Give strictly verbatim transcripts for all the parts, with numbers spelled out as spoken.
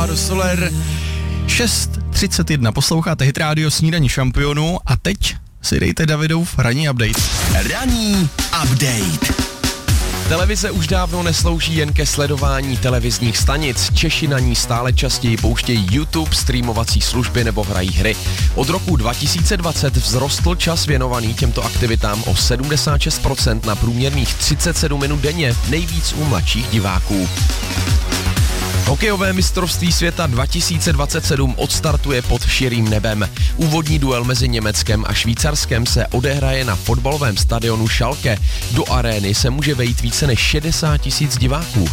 David Soler. šest třicet jedna, posloucháte Hit Radio Snídaní šampionů a teď si dejte Davidův ranní update. Ranní update. Televize už dávno neslouží jen ke sledování televizních stanic. Češi na ní stále častěji pouštějí YouTube, streamovací služby nebo hrají hry. Od roku dva tisíce dvacet vzrostl čas věnovaný těmto aktivitám o sedmdesát šest procent na průměrných třicet sedm minut denně, nejvíc u mladších diváků. Hokejové mistrovství světa dva tisíce dvacet sedm odstartuje pod širým nebem. Úvodní duel mezi Německem a Švýcarskem se odehraje na fotbalovém stadionu Schalke. Do arény se může vejít více než šedesát tisíc diváků.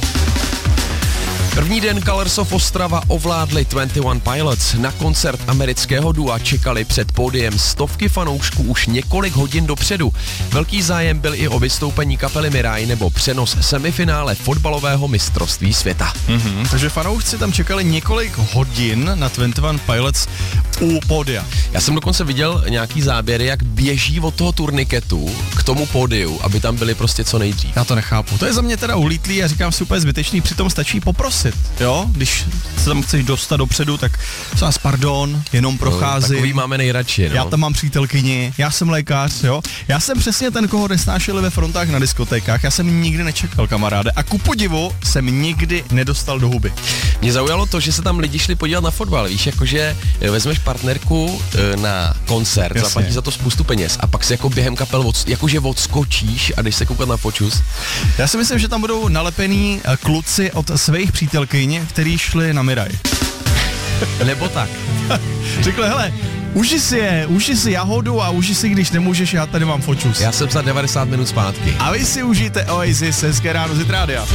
První den Colors of Ostrava ovládli dvacet jedna Pilots. Na koncert amerického dua čekali před pódiem stovky fanoušků už několik hodin dopředu. Velký zájem byl i o vystoupení kapely Mirai nebo přenos semifinále fotbalového mistrovství světa. Mm-hmm, takže fanoušci tam čekali několik hodin na dvacet jedna Pilots u pódia. Já jsem dokonce viděl nějaký záběry, jak běží od toho turniketu k tomu pódiu, aby tam byli prostě co nejdřív. Já to nechápu. To je za mě teda ulítlý a říkám si úplně zbytečný, přitom stačí poprosit. Jo, když se tam chceš dostat dopředu, tak co vás pardon, jenom procházím. No, takový máme nejradši, no. Já tam mám přítelkyni, já jsem lékař, jo. Já jsem přesně ten, koho nesnášeli ve frontách na diskotékách. Já jsem nikdy nečekal, kamaráde. A ku podivu jsem nikdy nedostal do huby. Mě zaujalo to, že se tam lidi šli podívat na fotbal, víš, jakože vezmeš partnerku na koncert, Jasně. zaplatíš za to spoustu peněz a pak si jako během kapel od, jakože odskočíš a jdeš se koukat na počus. Já si myslím, že tam budou nalepený kluci od svých přítelkyň, který šli na Miraj. Nebo tak. Řekl, hele, uži si je, uži si jahodu a uži si, když nemůžeš, já tady mám fočus. Já jsem za devadesát minut zpátky. A vy si užijte Oasis, hezké ráno z Hit Rádia.